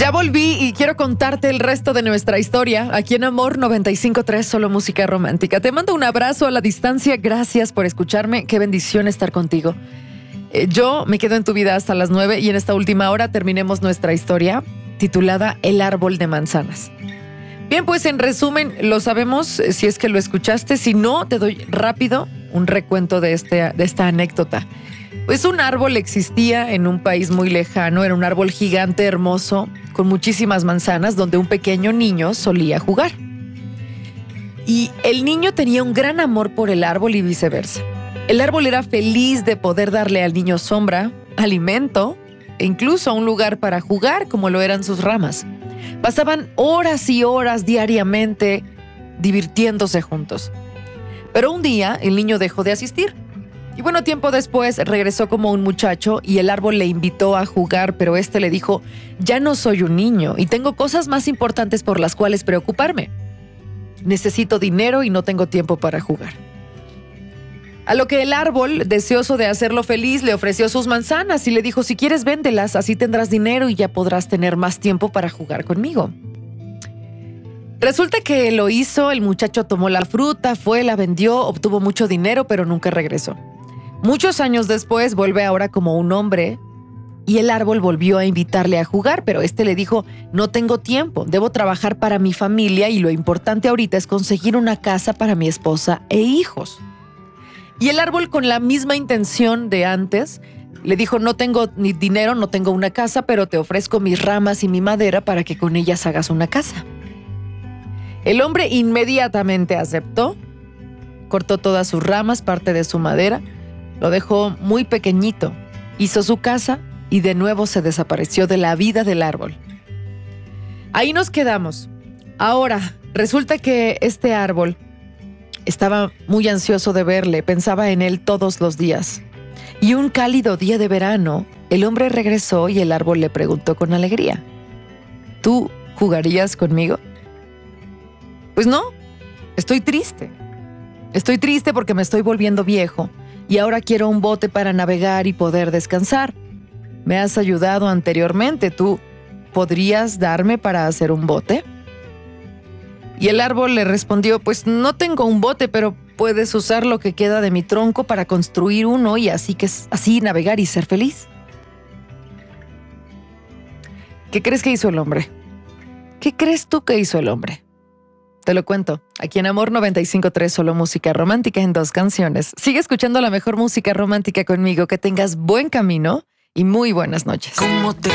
Ya volví y quiero contarte el resto de nuestra historia aquí en Amor 95.3, solo música romántica. Te mando un abrazo a la distancia. Gracias por escucharme. Qué bendición estar contigo. Yo me quedo en tu vida hasta las 9 y en esta última hora terminemos nuestra historia titulada El árbol de manzanas. Bien, pues en resumen, lo sabemos si es que lo escuchaste. Si no, te doy rápido un recuento de esta anécdota. Pues un árbol existía en un país muy lejano. Era un árbol gigante, hermoso, con muchísimas manzanas, donde un pequeño niño solía jugar. Y el niño tenía un gran amor por el árbol y viceversa. El árbol era feliz de poder darle al niño sombra, alimento e incluso un lugar para jugar, como lo eran sus ramas. Pasaban horas y horas diariamente divirtiéndose juntos. Pero un día el niño dejó de asistir. Y bueno, tiempo después regresó como un muchacho y el árbol le invitó a jugar, pero le dijo: ya no soy un niño y tengo cosas más importantes por las cuales preocuparme. Necesito dinero y no tengo tiempo para jugar. A lo que el árbol, deseoso de hacerlo feliz, le ofreció sus manzanas y le dijo: si quieres, véndelas, así tendrás dinero y ya podrás tener más tiempo para jugar conmigo. Resulta que lo hizo, el muchacho tomó la fruta, fue, la vendió, obtuvo mucho dinero, pero nunca regresó. Muchos años después vuelve ahora como un hombre y el árbol volvió a invitarle a jugar, pero le dijo: no tengo tiempo, debo trabajar para mi familia y lo importante ahorita es conseguir una casa para mi esposa e hijos. Y el árbol, con la misma intención de antes, le dijo: no tengo ni dinero, no tengo una casa, pero te ofrezco mis ramas y mi madera para que con ellas hagas una casa. El hombre inmediatamente aceptó, cortó todas sus ramas, parte de su madera, lo dejó muy pequeñito, hizo su casa y de nuevo se desapareció de la vida del árbol. Ahí nos quedamos. Ahora, resulta que este árbol estaba muy ansioso de verle, pensaba en él todos los días. Y un cálido día de verano, el hombre regresó y el árbol le preguntó con alegría: ¿tú jugarías conmigo? Pues no, estoy triste. Estoy triste porque me estoy volviendo viejo y ahora quiero un bote para navegar y poder descansar. Me has ayudado anteriormente, ¿tú podrías darme para hacer un bote? Y el árbol le respondió: pues no tengo un bote, pero puedes usar lo que queda de mi tronco para construir uno y así navegar y ser feliz. ¿Qué crees que hizo el hombre? ¿Qué crees tú que hizo el hombre? Te lo cuento, aquí en Amor 95.3, solo música romántica en 2 canciones. Sigue escuchando la mejor música romántica conmigo, que tengas buen camino y muy buenas noches.